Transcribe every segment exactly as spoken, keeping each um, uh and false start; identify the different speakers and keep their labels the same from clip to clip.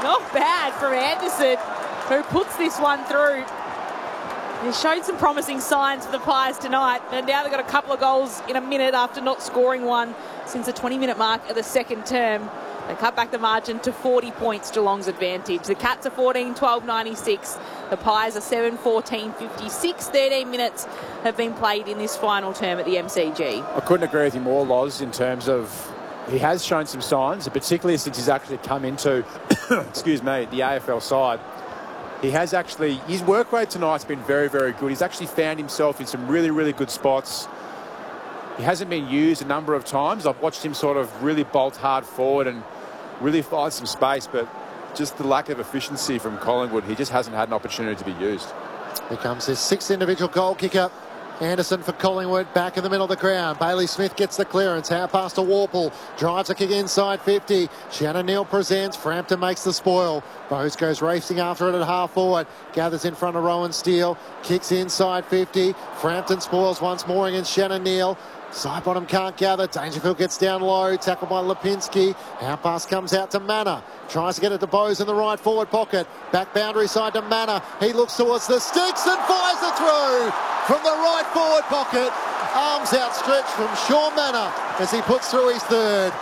Speaker 1: Not bad from Anderson, who puts this one through. He showed some promising signs for the Pies tonight, and now they've got a couple of goals in a minute after not scoring one since the twenty-minute mark of the second term. They cut back the margin to forty points, Geelong's advantage. The Cats are fourteen twelve ninety-six. The Pies are seven fourteen fifty-six. thirteen minutes have been played in this final term at the M C G.
Speaker 2: I couldn't agree with you more, Loz, in terms of he has shown some signs, particularly since he's actually come into, excuse me, the A F L side. He has actually, his work rate tonight's been very, very good. He's actually found himself in some really, really good spots. He hasn't been used a number of times. I've watched him sort of really bolt hard forward and really find some space, but just the lack of efficiency from Collingwood, he just hasn't had an opportunity to be used.
Speaker 3: Here comes his sixth individual goal kicker. Anderson for Collingwood, back in the middle of the ground. Bailey Smith gets the clearance, half past to Warple, drives a kick inside fifty. Shannon Neal presents, Frampton makes the spoil. Bose goes racing after it at half forward, gathers in front of Rowan Steele, kicks inside fifty. Frampton spoils once more against Shannon Neal. Side bottom can't gather. Dangerfield gets down low. Tackled by Lipinski. Our pass comes out to Manor. Tries to get it to Bose in the right forward pocket. Back boundary side to Manor. He looks towards the sticks and fires it through from the right forward pocket. Arms outstretched from Sean Manor as he puts through his third.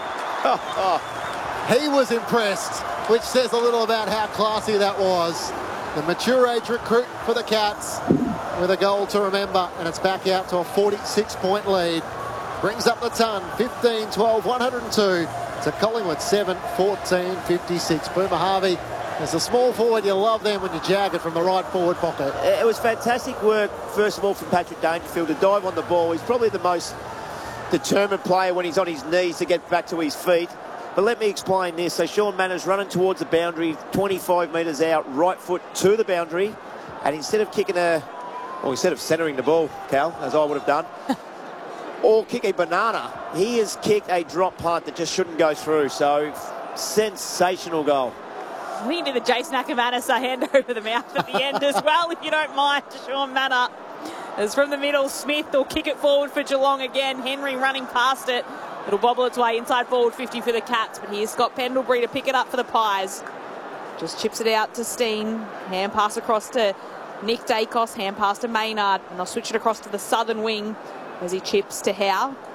Speaker 3: He was impressed, which says a little about how classy that was. The mature age recruit for the Cats with a goal to remember, and it's back out to a forty-six point lead. Brings up the ton, fifteen twelve one oh two to Collingwood seven fourteen fifty-six. Boomer Harvey, as a small forward, you love them when you jag it from the right forward pocket.
Speaker 4: It was fantastic work, first of all, from Patrick Dangerfield to dive on the ball. He's probably the most determined player when he's on his knees to get back to his feet. But let me explain this. So Sean Manor's running towards the boundary, twenty-five metres out, right foot to the boundary, and instead of kicking a Well, instead of centering the ball, Cal, as I would have done, or kick a banana, he has kicked a drop punt that just shouldn't go through. So, sensational goal.
Speaker 1: We did the Jason Ackermanis a hand over the mouth at the end as well, if you don't mind, to Sean Manor. As from the middle, Smith will kick it forward for Geelong again. Henry running past it. It'll bobble its way inside forward fifty for the Cats, but here's Scott Pendlebury to pick it up for the Pies. Just chips it out to Steen. Hand pass across to Nick Dacos, hand pass to Maynard, and they'll switch it across to the southern wing as he chips to Howe.